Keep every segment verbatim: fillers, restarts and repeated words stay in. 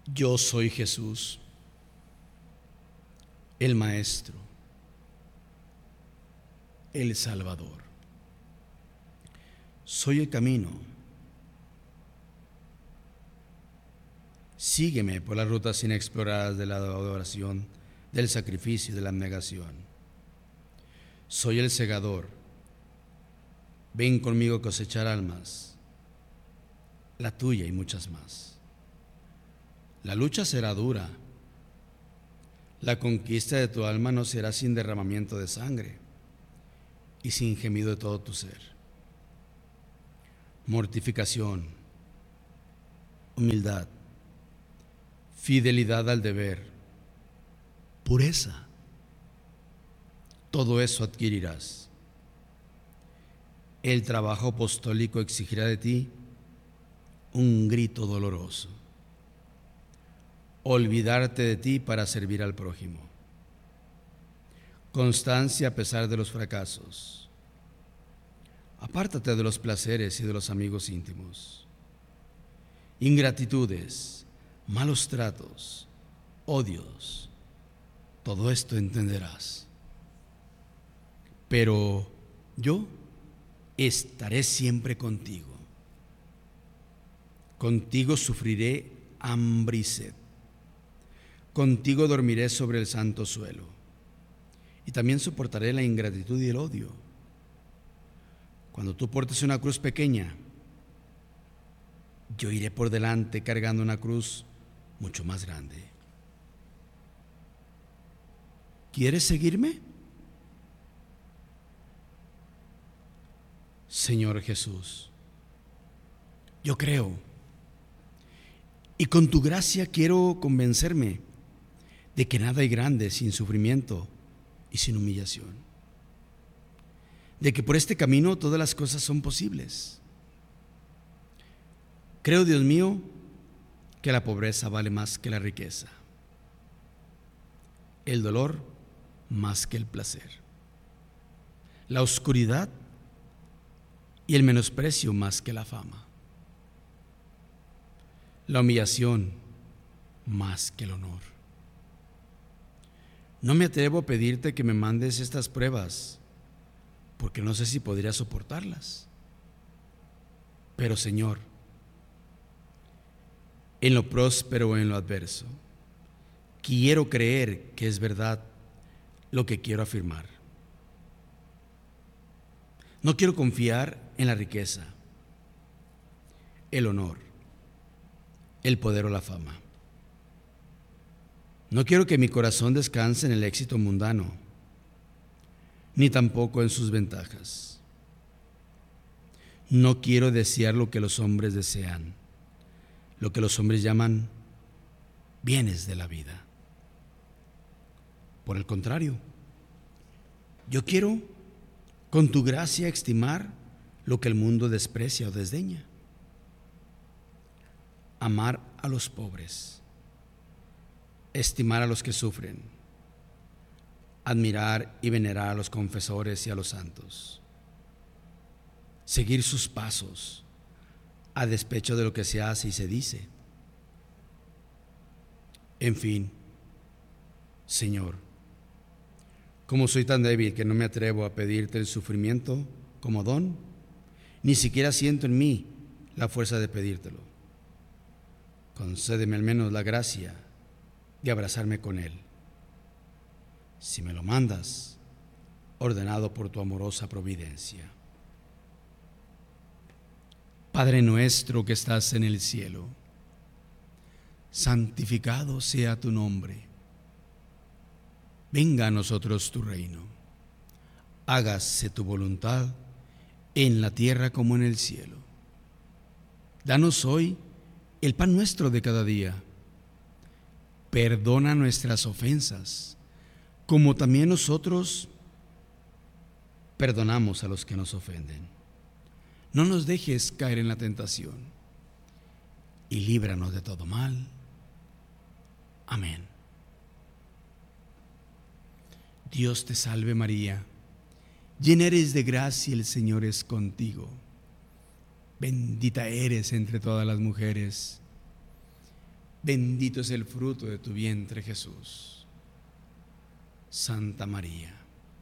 Yo soy Jesús, el Maestro, el Salvador. Soy el camino. Sígueme por las rutas inexploradas de la adoración, del sacrificio y de la abnegación. Soy el segador. Ven conmigo a cosechar almas, la tuya y muchas más. La lucha será dura. La conquista de tu alma no será sin derramamiento de sangre y sin gemido de todo tu ser. Mortificación, humildad, fidelidad al deber, pureza, todo eso adquirirás. El trabajo apostólico exigirá de ti un grito doloroso. Olvidarte de ti para servir al prójimo. Constancia a pesar de los fracasos. Apártate de los placeres y de los amigos íntimos. Ingratitudes, malos tratos, odios, todo esto entenderás. Pero yo estaré siempre contigo. Contigo sufriré hambre y sed. Contigo dormiré sobre el santo suelo, y también soportaré la ingratitud y el odio. Cuando tú portes una cruz pequeña, yo iré por delante cargando una cruz mucho más grande. ¿Quieres seguirme? Señor Jesús, yo creo, y con tu gracia quiero convencerme de que nada hay grande sin sufrimiento y sin humillación, de que por este camino todas las cosas son posibles. Creo, Dios mío, que la pobreza vale más que la riqueza, el dolor más que el placer, la oscuridad y el menosprecio más que la fama, la humillación más que el honor. No me atrevo a pedirte que me mandes estas pruebas, porque no sé si podría soportarlas. Pero, Señor, en lo próspero o en lo adverso, quiero creer que es verdad lo que quiero afirmar. No quiero confiar en la riqueza, el honor, el poder o la fama. No quiero que mi corazón descanse en el éxito mundano, ni tampoco en sus ventajas. No quiero desear lo que los hombres desean, lo que los hombres llaman bienes de la vida. Por el contrario, yo quiero, con tu gracia, estimar lo que el mundo desprecia o desdeña. Amar a los pobres, estimar a los que sufren, admirar y venerar a los confesores y a los santos, seguir sus pasos a despecho de lo que se hace y se dice. En fin, Señor, como soy tan débil que no me atrevo a pedirte el sufrimiento como don, ni siquiera siento en mí la fuerza de pedírtelo. Concédeme al menos la gracia de abrazarme con Él, si me lo mandas, ordenado por tu amorosa providencia. Padre nuestro que estás en el cielo, santificado sea tu nombre. Venga a nosotros tu reino. Hágase tu voluntad en la tierra como en el cielo. Danos hoy el pan nuestro de cada día. Perdona nuestras ofensas, como también nosotros perdonamos a los que nos ofenden. No nos dejes caer en la tentación y líbranos de todo mal. Amén. Dios te salve María, llena eres de gracia, el Señor es contigo. Bendita eres entre todas las mujeres, Bendito es el fruto de tu vientre, Jesús. Santa María,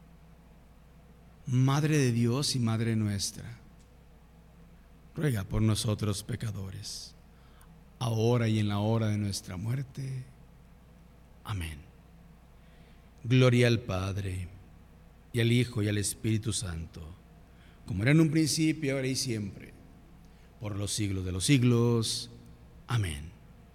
Madre de Dios y Madre nuestra, ruega por nosotros pecadores, ahora y en la hora de nuestra muerte. Amén. Gloria al Padre, y al Hijo, y al Espíritu Santo, como era en un principio, ahora y siempre, por los siglos de los siglos. Amén.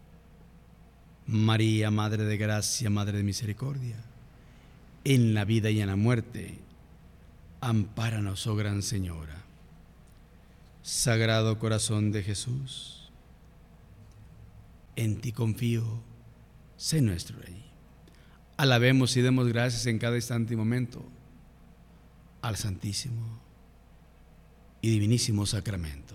María, Madre de Gracia, Madre de Misericordia, en la vida y en la muerte, ampáranos, oh Gran Señora. Sagrado Corazón de Jesús, en ti confío, sé nuestro Rey. Alabemos y demos gracias en cada instante y momento al Santísimo y Divinísimo Sacramento.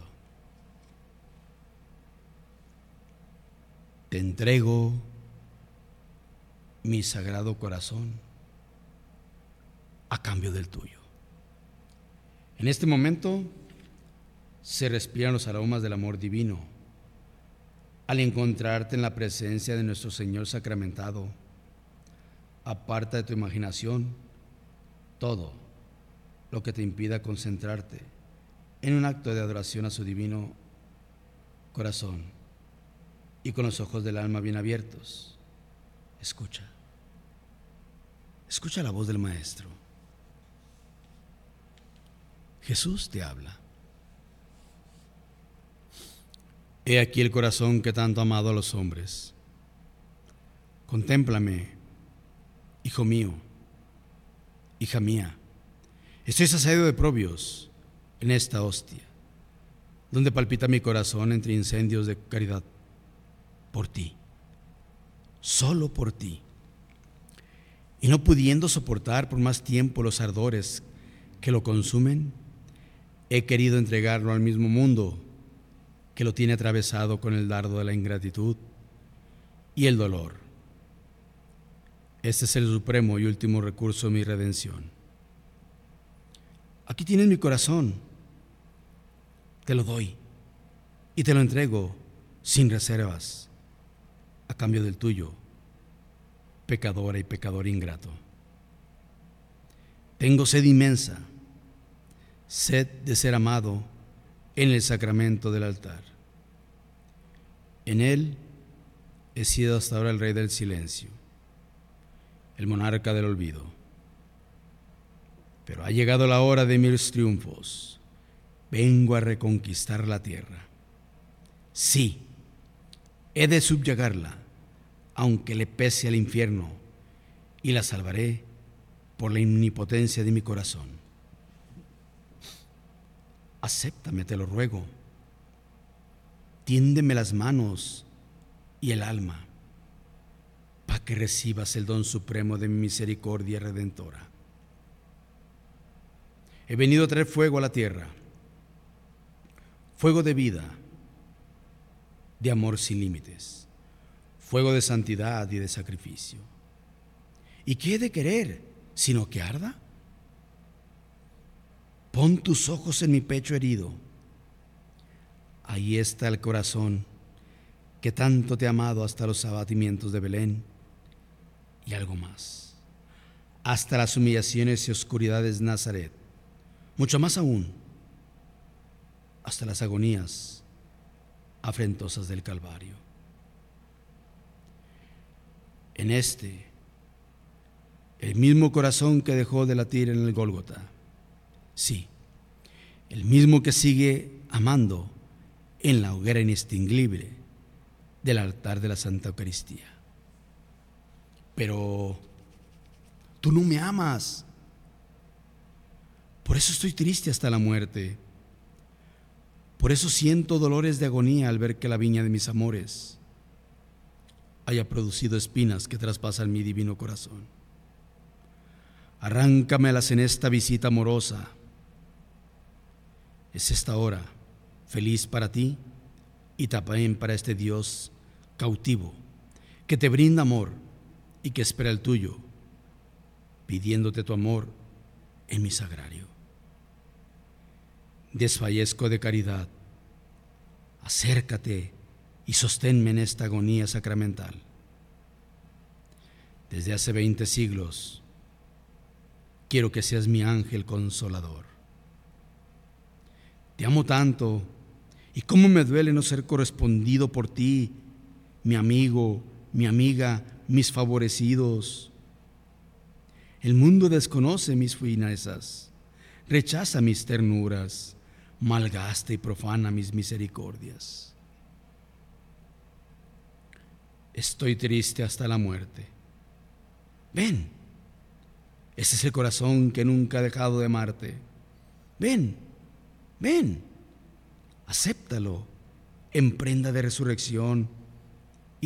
Te entrego mi sagrado corazón a cambio del tuyo. En este momento se respiran los aromas del amor divino al encontrarte en la presencia de nuestro Señor sacramentado. Aparta de tu imaginación todo lo que te impida concentrarte en un acto de adoración a su divino corazón, y con los ojos del alma bien abiertos, escucha, escucha la voz del Maestro. Jesús te habla. He aquí el corazón que tanto ha amado a los hombres. Contémplame, hijo mío, hija mía. Estoy saciado de probios en esta hostia, donde palpita mi corazón entre incendios de caridad por ti, solo por ti. Y no pudiendo soportar por más tiempo los ardores que lo consumen, he querido entregarlo al mismo mundo que lo tiene atravesado con el dardo de la ingratitud y el dolor. Este es el supremo y último recurso de mi redención. Aquí tienes mi corazón, te lo doy y te lo entrego sin reservas, a cambio del tuyo, pecadora y pecador ingrato. Tengo sed inmensa, sed de ser amado en el sacramento del altar. En él he sido hasta ahora el rey del silencio, el monarca del olvido. Pero ha llegado la hora de mis triunfos. Vengo a reconquistar la tierra. Sí, he de subyugarla, aunque le pese al infierno, y la salvaré por la omnipotencia de mi corazón. Acéptame, te lo ruego. Tiéndeme las manos y el alma, para que recibas el don supremo de mi misericordia redentora. He venido a traer fuego a la tierra, fuego de vida, de amor sin límites, fuego de santidad y de sacrificio. ¿Y qué he de querer sino que arda? Pon tus ojos en mi pecho herido. Ahí está el corazón que tanto te ha amado hasta los abatimientos de Belén y algo más, hasta las humillaciones y oscuridades de Nazaret, mucho más aún, hasta las agonías afrentosas del Calvario. En este, el mismo corazón que dejó de latir en el Gólgota, sí, el mismo que sigue amando en la hoguera inextinguible del altar de la Santa Eucaristía. Pero tú no me amas. Por eso estoy triste hasta la muerte. Por eso siento dolores de agonía al ver que la viña de mis amores haya producido espinas que traspasan mi divino corazón. Arráncamelas en esta visita amorosa. Es esta hora feliz para ti y también para este Dios cautivo que te brinda amor y que espera el tuyo, pidiéndote tu amor en mi sagrario. Desfallezco de caridad. Acércate y sosténme en esta agonía sacramental. Desde hace veinte siglos quiero que seas mi ángel consolador. Te amo tanto, y cómo me duele no ser correspondido por ti, mi amigo, mi amiga, mis favorecidos. El mundo desconoce mis finezas, rechaza mis ternuras, malgasta y profana mis misericordias. Estoy triste hasta la muerte. Ven, ese es el corazón que nunca ha dejado de amarte. Ven, ven, acéptalo en prenda de resurrección